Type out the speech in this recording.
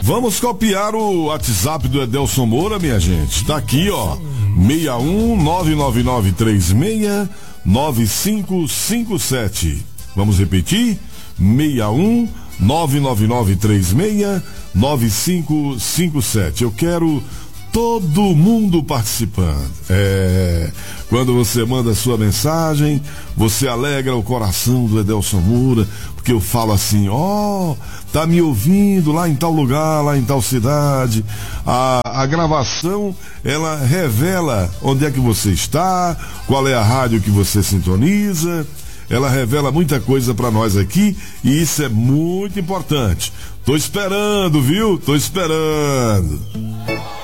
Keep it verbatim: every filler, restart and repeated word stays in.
Vamos copiar o WhatsApp do Edelson Moura, minha gente. Tá aqui, ó. seis um nove nove nove três seis nove cinco cinco sete. Vamos repetir? seis um nove nove nove três seis nove cinco cinco sete. Eu quero todo mundo participando. É, quando você manda a sua mensagem, você alegra o coração do Edelson Moura, porque eu falo assim, ó, oh, tá me ouvindo lá em tal lugar, lá em tal cidade. A, a gravação, ela revela onde é que você está, qual é a rádio que você sintoniza. Ela revela muita coisa pra nós aqui e isso é muito importante. Tô esperando, viu? Tô esperando.